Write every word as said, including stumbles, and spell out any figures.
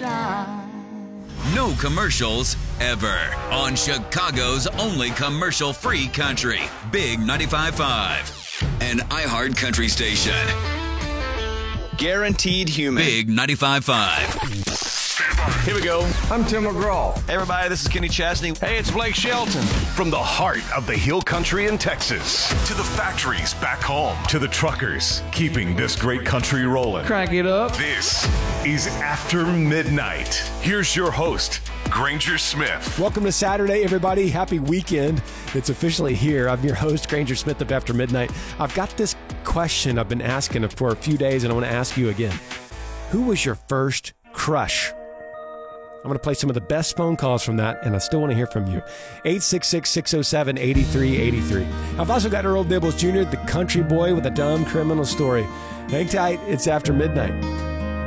shine. No commercials ever on Chicago's only commercial-free country, Big ninety-five point five, an iHeart country station. Guaranteed human. Big ninety-five point five. Here we go. I'm Tim McGraw. Hey, everybody, this is Kenny Chesney. Hey, it's Blake Shelton. From the heart of the Hill Country in Texas to the factories back home to the truckers keeping this great country rolling. Crank it up. This is After Midnight. Here's your host, Granger Smith. Welcome to Saturday, everybody. Happy weekend. It's officially here. I'm your host, Granger Smith of After Midnight. I've got this question I've been asking for a few days, and I want to ask you again. Who was your first crush? I'm going to play some of the best phone calls from that, and I still want to hear from you. eight six six, six oh seven, eight three eight three. I've also got Earl Dibbles Junior, the country boy with a dumb criminal story. Hang tight. It's After Midnight.